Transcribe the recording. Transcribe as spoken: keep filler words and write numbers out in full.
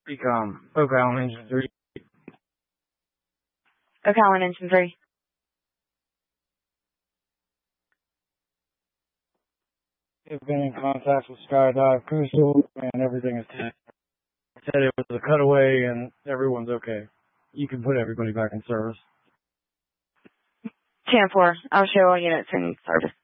Recom, Oak Island Engine three. Oak Island Engine three. We've been in contact with Skydive Coastal, and everything is said. Said it was a cutaway, and everyone's okay. You can put everybody back in service. ten four, I'll show all units in service.